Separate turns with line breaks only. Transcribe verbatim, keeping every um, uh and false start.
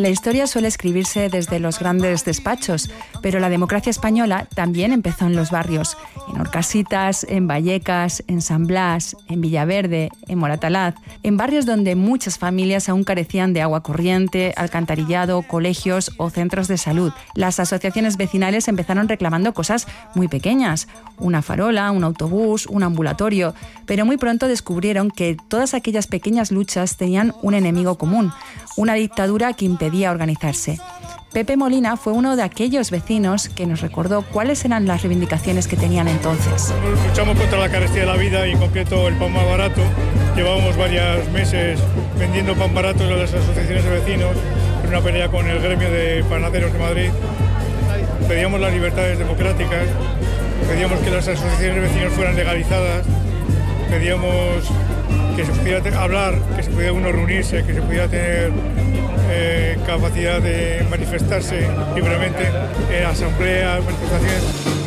La historia suele escribirse desde los grandes despachos, pero la democracia española también empezó en los barrios, en Orcasitas, en Vallecas, en San Blas, en Villaverde, en Moratalaz, en barrios donde muchas familias aún carecían de agua corriente, alcantarillado, colegios o centros de salud. Las asociaciones vecinales empezaron reclamando cosas muy pequeñas, una farola, un autobús, un ambulatorio, pero muy pronto descubrieron que todas aquellas pequeñas luchas tenían un enemigo común, una dictadura que impedía organizarse. Pepe Molina fue uno de aquellos vecinos que nos recordó cuáles eran las reivindicaciones que tenían entonces.
Luchamos contra la carestía de la vida y en concreto el pan más barato. Llevábamos varios meses vendiendo pan barato a las asociaciones de vecinos en una pelea con el gremio de panaderos de Madrid. Pedíamos las libertades democráticas, pedíamos que las asociaciones de vecinos fueran legalizadas, pedíamos que se pudiera hablar, que se pudiera uno reunirse, que se pudiera tener eh, capacidad de manifestarse libremente en asambleas, manifestaciones.